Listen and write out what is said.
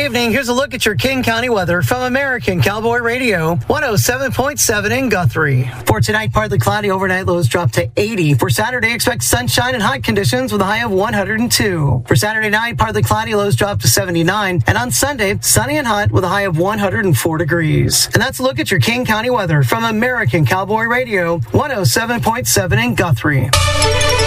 evening. Here's a look at your King County weather from American Cowboy Radio, 107.7 in Guthrie. For tonight, partly cloudy, overnight lows drop to 80. For Saturday, expect sunshine and hot conditions with a high of 102. For Saturday night, partly cloudy, lows drop to 79. And on Sunday, sunny and hot with a high of 104 degrees. And that's a look at your King County weather from American Cowboy Radio, 107.7 in Guthrie.